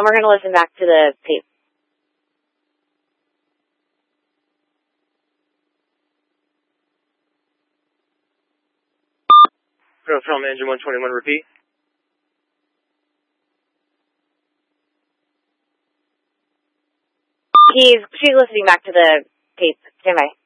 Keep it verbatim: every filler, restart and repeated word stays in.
Um, we're going to listen back to the tape. From engine one twenty-one, repeat. He's, she's listening back to the tape. Stand by.